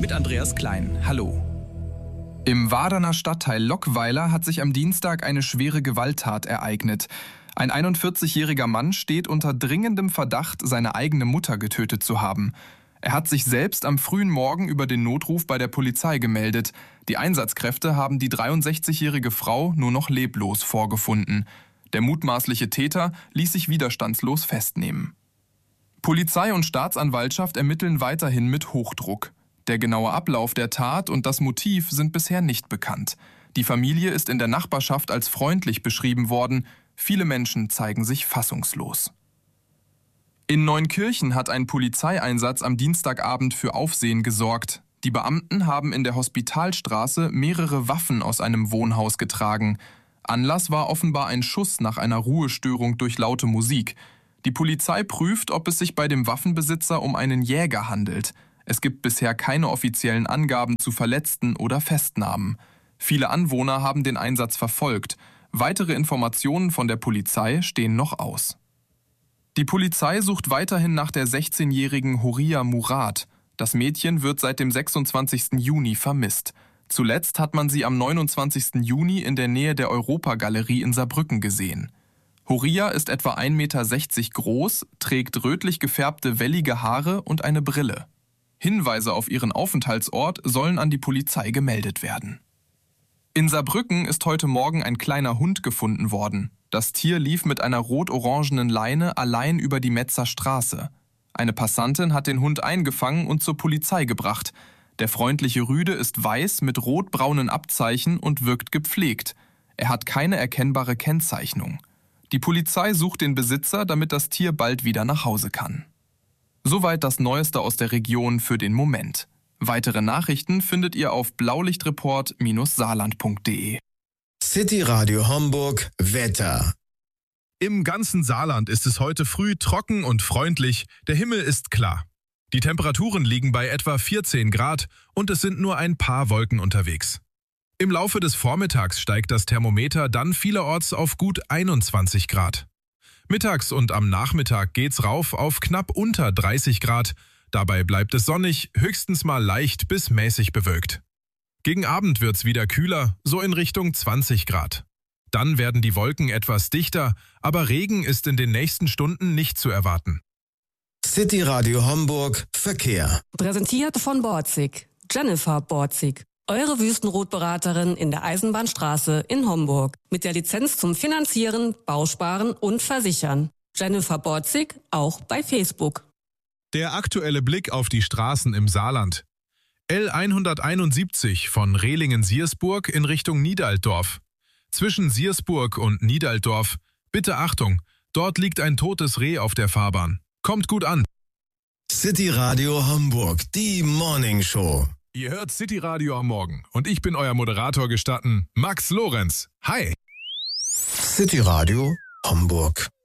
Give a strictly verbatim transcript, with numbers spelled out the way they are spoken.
mit Andreas Klein. Hallo. Im Waderner Stadtteil Lockweiler hat sich am Dienstag eine schwere Gewalttat ereignet. Ein einundvierzigjähriger Mann steht unter dringendem Verdacht, seine eigene Mutter getötet zu haben. Er hat sich selbst am frühen Morgen über den Notruf bei der Polizei gemeldet. Die Einsatzkräfte haben die dreiundsechzigjährige Frau nur noch leblos vorgefunden. Der mutmaßliche Täter ließ sich widerstandslos festnehmen. Polizei und Staatsanwaltschaft ermitteln weiterhin mit Hochdruck. Der genaue Ablauf der Tat und das Motiv sind bisher nicht bekannt. Die Familie ist in der Nachbarschaft als freundlich beschrieben worden. Viele Menschen zeigen sich fassungslos. In Neunkirchen hat ein Polizeieinsatz am Dienstagabend für Aufsehen gesorgt. Die Beamten haben in der Hospitalstraße mehrere Waffen aus einem Wohnhaus getragen. Anlass war offenbar ein Schuss nach einer Ruhestörung durch laute Musik. Die Polizei prüft, ob es sich bei dem Waffenbesitzer um einen Jäger handelt. Es gibt bisher keine offiziellen Angaben zu Verletzten oder Festnahmen. Viele Anwohner haben den Einsatz verfolgt. Weitere Informationen von der Polizei stehen noch aus. Die Polizei sucht weiterhin nach der sechzehnjährigen Horia Murad. Das Mädchen wird seit dem sechsundzwanzigsten Juni vermisst. Zuletzt hat man sie am neunundzwanzigsten Juni in der Nähe der Europagalerie in Saarbrücken gesehen. Horia ist etwa ein Meter sechzig groß, trägt rötlich gefärbte wellige Haare und eine Brille. Hinweise auf ihren Aufenthaltsort sollen an die Polizei gemeldet werden. In Saarbrücken ist heute Morgen ein kleiner Hund gefunden worden. Das Tier lief mit einer rot-orangenen Leine allein über die Metzer Straße. Eine Passantin hat den Hund eingefangen und zur Polizei gebracht. Der freundliche Rüde ist weiß mit rotbraunen Abzeichen und wirkt gepflegt. Er hat keine erkennbare Kennzeichnung. Die Polizei sucht den Besitzer, damit das Tier bald wieder nach Hause kann. Soweit das Neueste aus der Region für den Moment. Weitere Nachrichten findet ihr auf blaulichtreport Bindestrich saarland punkt de. City Radio Homburg Wetter. Im ganzen Saarland ist es heute früh trocken und freundlich, der Himmel ist klar. Die Temperaturen liegen bei etwa vierzehn Grad und es sind nur ein paar Wolken unterwegs. Im Laufe des Vormittags steigt das Thermometer dann vielerorts auf gut einundzwanzig Grad. Mittags und am Nachmittag geht's rauf auf knapp unter dreißig Grad. Dabei bleibt es sonnig, höchstens mal leicht bis mäßig bewölkt. Gegen Abend wird's wieder kühler, so in Richtung zwanzig Grad. Dann werden die Wolken etwas dichter, aber Regen ist in den nächsten Stunden nicht zu erwarten. City Radio Homburg Verkehr. Präsentiert von Borzig. Jennifer Borzig. Eure Wüstenrotberaterin in der Eisenbahnstraße in Homburg. Mit der Lizenz zum Finanzieren, Bausparen und Versichern. Jennifer Borzig auch bei Facebook. Der aktuelle Blick auf die Straßen im Saarland. L hunderteinundsiebzig von Rehlingen-Siersburg in Richtung Niedaltdorf. Zwischen Siersburg und Niedaltdorf. Bitte Achtung, dort liegt ein totes Reh auf der Fahrbahn. Kommt gut an. City Radio Homburg, die Morning Show. Ihr hört City Radio am Morgen und ich bin euer Moderator gestatten, Max Lorenz. Hi. City Radio Homburg.